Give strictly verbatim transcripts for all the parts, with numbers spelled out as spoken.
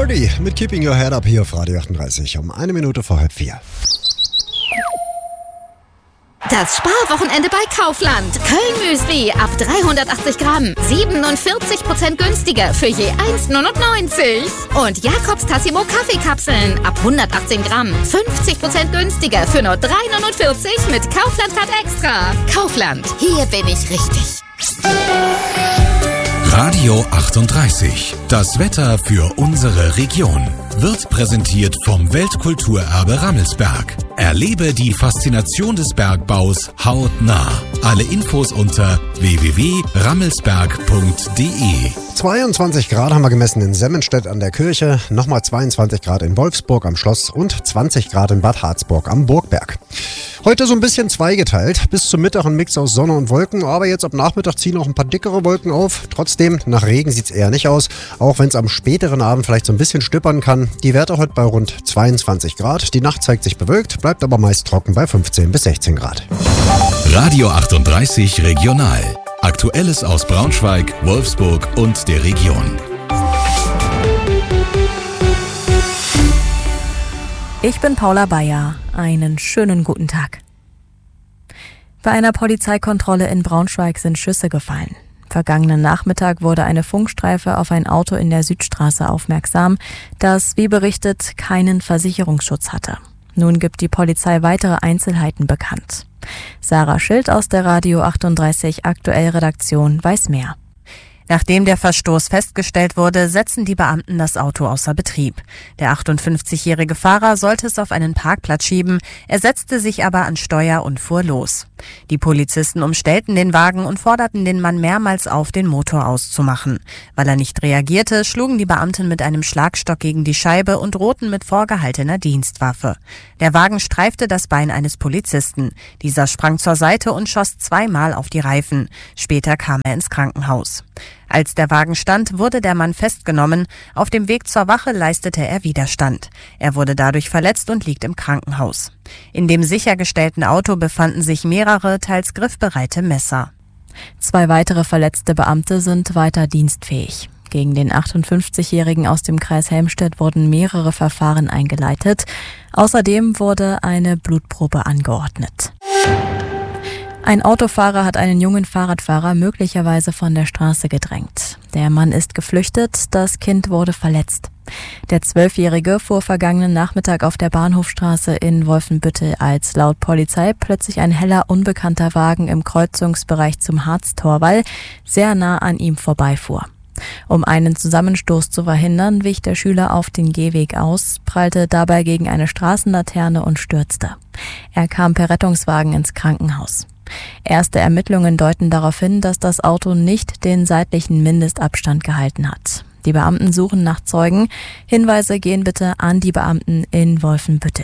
Birdie mit Keeping Your Head Up hier auf Radio achtunddreißig um eine Minute vor halb vier. Das Sparwochenende bei Kaufland. Köln-Müsli ab dreihundertachtzig Gramm. siebenundvierzig Prozent günstiger für je eins neunundneunzig. Und Jakobs Tassimo Kaffeekapseln ab hundertachtzehn Gramm. fünfzig Prozent günstiger für nur drei neunundvierzig mit Kaufland-Card Extra. Kaufland, hier bin ich richtig. Radio achtunddreißig. Das Wetter für unsere Region wird präsentiert vom Weltkulturerbe Rammelsberg. Erlebe die Faszination des Bergbaus hautnah. Alle Infos unter w w w punkt rammelsberg punkt d e. zweiundzwanzig Grad haben wir gemessen in Semmenstedt an der Kirche, nochmal zweiundzwanzig Grad in Wolfsburg am Schloss und zwanzig Grad in Bad Harzburg am Burgberg. Heute so ein bisschen zweigeteilt, bis zum Mittag ein Mix aus Sonne und Wolken, aber jetzt ab Nachmittag ziehen auch ein paar dickere Wolken auf. Trotzdem, nach Regen sieht es eher nicht aus, auch wenn es am späteren Abend vielleicht so ein bisschen stüppern kann. Die Werte heute bei rund zweiundzwanzig Grad, die Nacht zeigt sich bewölkt, bleibt aber meist trocken bei fünfzehn bis sechzehn Grad. Radio achtunddreißig Regional. Aktuelles aus Braunschweig, Wolfsburg und der Region. Ich bin Paula Bayer. Einen schönen guten Tag. Bei einer Polizeikontrolle in Braunschweig sind Schüsse gefallen. Vergangenen Nachmittag wurde eine Funkstreife auf ein Auto in der Südstraße aufmerksam, das, wie berichtet, keinen Versicherungsschutz hatte. Nun gibt die Polizei weitere Einzelheiten bekannt. Sarah Schild aus der Radio achtunddreißig Aktuell Redaktion weiß mehr. Nachdem der Verstoß festgestellt wurde, setzen die Beamten das Auto außer Betrieb. Der achtundfünfzigjährige Fahrer sollte es auf einen Parkplatz schieben, er setzte sich aber an Steuer und fuhr los. Die Polizisten umstellten den Wagen und forderten den Mann mehrmals auf, den Motor auszumachen. Weil er nicht reagierte, schlugen die Beamten mit einem Schlagstock gegen die Scheibe und drohten mit vorgehaltener Dienstwaffe. Der Wagen streifte das Bein eines Polizisten. Dieser sprang zur Seite und schoss zweimal auf die Reifen. Später kam er ins Krankenhaus. Als der Wagen stand, wurde der Mann festgenommen. Auf dem Weg zur Wache leistete er Widerstand. Er wurde dadurch verletzt und liegt im Krankenhaus. In dem sichergestellten Auto befanden sich mehrere, teils griffbereite Messer. Zwei weitere verletzte Beamte sind weiter dienstfähig. Gegen den achtundfünfzigjährigen aus dem Kreis Helmstedt wurden mehrere Verfahren eingeleitet. Außerdem wurde eine Blutprobe angeordnet. Ein Autofahrer hat einen jungen Fahrradfahrer möglicherweise von der Straße gedrängt. Der Mann ist geflüchtet, das Kind wurde verletzt. Der Zwölfjährige fuhr vergangenen Nachmittag auf der Bahnhofstraße in Wolfenbüttel, als laut Polizei plötzlich ein heller, unbekannter Wagen im Kreuzungsbereich zum Harztorwall sehr nah an ihm vorbeifuhr. Um einen Zusammenstoß zu verhindern, wich der Schüler auf den Gehweg aus, prallte dabei gegen eine Straßenlaterne und stürzte. Er kam per Rettungswagen ins Krankenhaus. Erste Ermittlungen deuten darauf hin, dass das Auto nicht den seitlichen Mindestabstand gehalten hat. Die Beamten suchen nach Zeugen. Hinweise gehen bitte an die Beamten in Wolfenbüttel.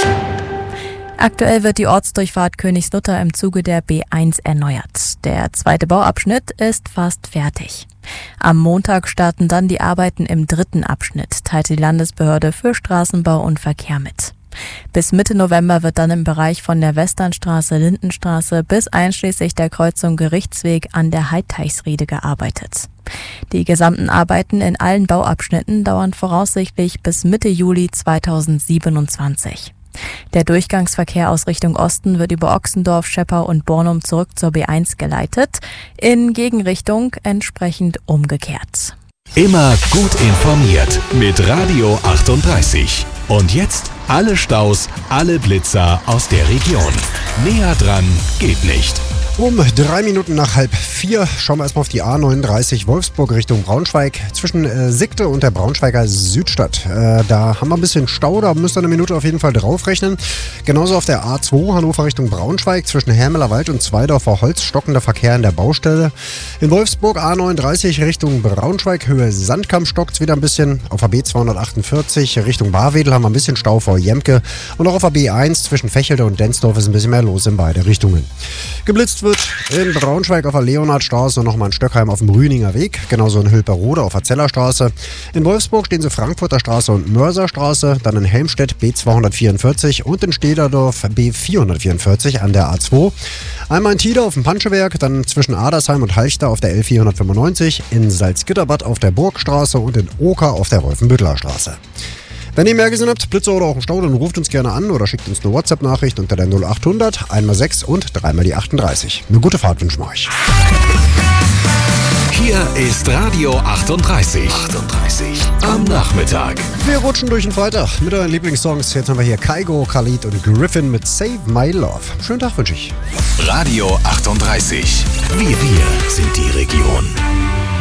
Aktuell wird die Ortsdurchfahrt Königslutter im Zuge der B eins erneuert. Der zweite Bauabschnitt ist fast fertig. Am Montag starten dann die Arbeiten im dritten Abschnitt, teilte die Landesbehörde für Straßenbau und Verkehr mit. Bis Mitte November wird dann im Bereich von der Westernstraße, Lindenstraße bis einschließlich der Kreuzung Gerichtsweg an der Heidteichsriede gearbeitet. Die gesamten Arbeiten in allen Bauabschnitten dauern voraussichtlich bis Mitte Juli zweitausendsiebenundzwanzig. Der Durchgangsverkehr aus Richtung Osten wird über Ochsendorf, Scheppau und Bornum zurück zur B eins geleitet, in Gegenrichtung entsprechend umgekehrt. Immer gut informiert mit Radio achtunddreißig. Und jetzt alle Staus, alle Blitzer aus der Region. Näher dran geht nicht. Um drei Minuten nach halb vier schauen wir erstmal auf die A neununddreißig Wolfsburg Richtung Braunschweig zwischen äh, Sickte und der Braunschweiger Südstadt. Äh, da haben wir ein bisschen Stau, da müsst ihr eine Minute auf jeden Fall draufrechnen. Genauso auf der A zwei Hannover Richtung Braunschweig zwischen Hermeler Wald und Zweidorfer Holz stockender Verkehr in der Baustelle. In Wolfsburg A neununddreißig Richtung Braunschweig, Höhe Sandkamp stockt es wieder ein bisschen. Auf der B zweihundertachtundvierzig Richtung Barwedel haben wir ein bisschen Stau vor Jemke. Und auch auf der B eins zwischen Fächelte und Densdorf ist ein bisschen mehr los in beide Richtungen. Geblitzt genutzt wird. In Braunschweig auf der Leonhardstraße und nochmal in Stöckheim auf dem Rüninger Weg. Genauso in Hülperode auf der Zellerstraße. In Wolfsburg stehen sie Frankfurter Straße und Mörserstraße. Dann in Helmstedt B zweihundertvierundvierzig und in Stederdorf B vierhundertvierundvierzig an der A zwei. Einmal in Tida auf dem Panschewerk, dann zwischen Adersheim und Halchter auf der L vierhundertfünfundneunzig. In Salzgitterbad auf der Burgstraße und in Oker auf der Wolfenbütteler Straße. Wenn ihr mehr gesehen habt, Blitze oder auch im Stau, dann ruft uns gerne an oder schickt uns eine WhatsApp-Nachricht unter der null achthundert, einmal sechs und dreimal die achtunddreißig. Eine gute Fahrt wünschen wir euch. Hier ist Radio achtunddreißig. achtunddreißig am Nachmittag. Wir rutschen durch den Freitag mit euren Lieblingssongs. Jetzt haben wir hier Kygo, Khalid und Griffin mit Save My Love. Schönen Tag wünsche ich. Radio achtunddreißig. Wir, wir sind die Region.